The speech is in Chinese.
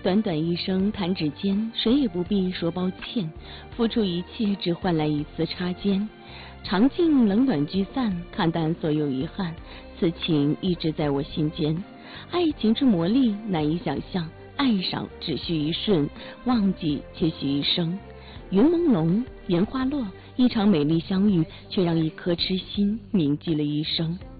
短短一生弹指间，谁也不必说抱歉，付出一切只换来一丝擦肩。尝尽冷暖聚散，看淡所有遗憾，此情一直在我心间。爱情之魔力难以想象，爱上只需一瞬，忘记却需一生。云朦胧，烟花落，一场美丽相遇，却让一颗痴心铭记了一生。